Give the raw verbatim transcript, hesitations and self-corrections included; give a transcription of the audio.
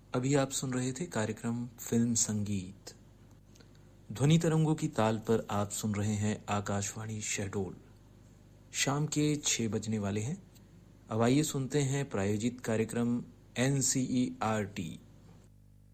अभी आप सुन रहे थे कार्यक्रम फिल्म संगीत। ध्वनि तरंगों की ताल पर आप सुन रहे हैं आकाशवाणी शहडोल। शाम के छः बजने वाले हैं। अब आइए सुनते हैं प्रायोजित कार्यक्रम N C E R T